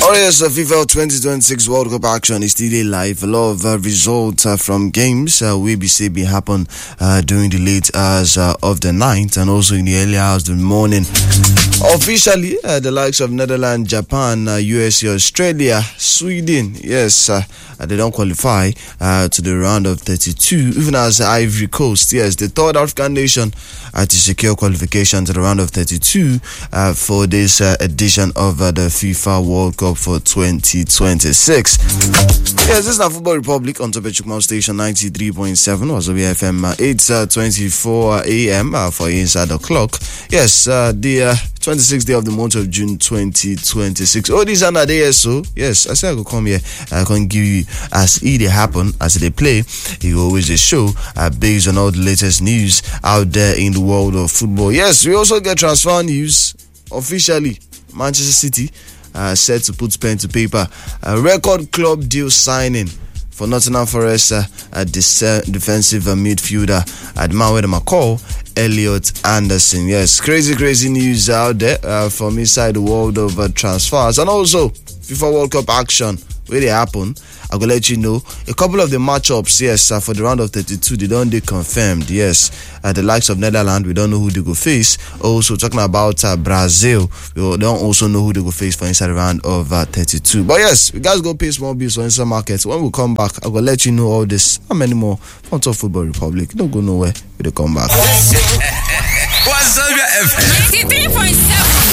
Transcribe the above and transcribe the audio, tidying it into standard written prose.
Yes, the FIFA 2026 World Cup action is still live. A lot of results from games will be happen during the late hours of the night and also in the early hours of the morning. Officially, the likes of Netherlands, Japan, USA, Australia, Sweden, yes, they don't qualify to the round of 32. Even as Ivory Coast, yes, the third African nation to secure qualification to the round of 32 for this edition of the FIFA World Cup for 2026. Yes, this is the Football Republic on Top of Chukma Station 93.7 was FM 8:24 a.m. For Inside the Clock. Yes, the 26th day of the month of June 2026. Oh, these are the days, so yes, I said I could come here. I can give you as they happen, as they play. You always a show based on all the latest news out there in the world of football. Yes, we also get transfer news officially. Manchester City set to put pen to paper. A record club deal signing for Nottingham Forest defensive midfielder Admawe McCall, Elliot Anderson. Yes, crazy news out there from inside the world of transfers and also FIFA World Cup action where they happen. I'm gonna let you know a couple of the matchups. Yes, for the round of 32, they don't confirmed. Yes, the likes of Netherlands, we don't know who they go face. Also talking about Brazil, we don't also know who they go face for inside the round of 32. But yes, we guys go pay small bills for inside markets. When we come back, I'm gonna let you know all this and many more on Top Football Republic. Don't go nowhere. We come back. What's up, 93.7.